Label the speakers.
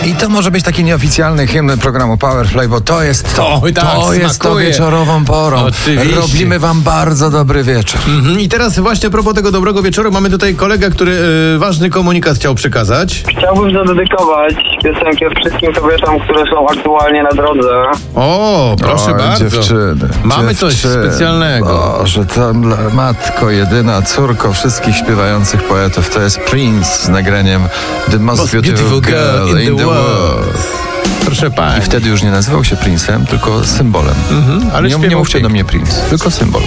Speaker 1: I to może być taki nieoficjalny hymn programu Powerplay, bo to jest to. To jest to wieczorową porą.
Speaker 2: Oczywiście.
Speaker 1: Robimy wam bardzo dobry wieczór.
Speaker 2: I teraz właśnie a propos tego dobrego wieczoru mamy tutaj kolegę, który ważny komunikat chciał przekazać.
Speaker 3: Chciałbym zadedykować piosenkę wszystkim kobietom, które są aktualnie na drodze.
Speaker 2: O, proszę
Speaker 1: Oj,
Speaker 2: bardzo.
Speaker 1: Dziewczyny.
Speaker 2: Mamy coś specjalnego.
Speaker 1: Boże, matko jedyna, córko wszystkich śpiewających poetów, to jest Prince z nagraniem The Most Beautiful Girl in the World.
Speaker 2: Proszę pani.
Speaker 1: I wtedy już nie nazywał się Prince'em, tylko symbolem.
Speaker 2: Ale
Speaker 1: nie
Speaker 2: śpiewał
Speaker 1: mówcie do mnie Prince, tylko symbol.